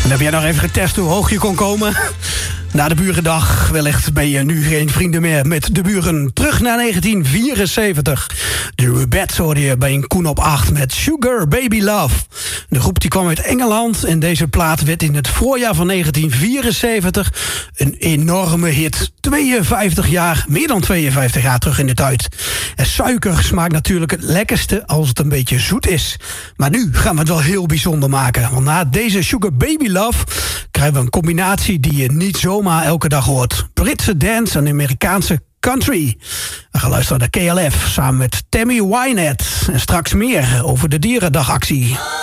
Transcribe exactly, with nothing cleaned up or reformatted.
En heb jij nog even getest hoe hoog je kon komen? Na de Burendag, wellicht ben je nu geen vrienden meer met de buren. Terug naar negentien vierenzeventig. De Rubettes hoorde je bij een Koen op acht met Sugar Baby Love. De groep die kwam uit Engeland en deze plaat werd in het voorjaar van negentien vierenzeventig een enorme hit. tweeënvijftig jaar, meer dan tweeënvijftig jaar terug in de tijd. En suiker smaakt natuurlijk het lekkerste als het een beetje zoet is. Maar nu gaan we het wel heel bijzonder maken. Want na deze Sugar Baby Love krijgen we een combinatie die je niet zomaar elke dag hoort. Britse dance en Amerikaanse country. We gaan luisteren naar K L F samen met Tammy Wynette. En straks meer over de Dierendagactie.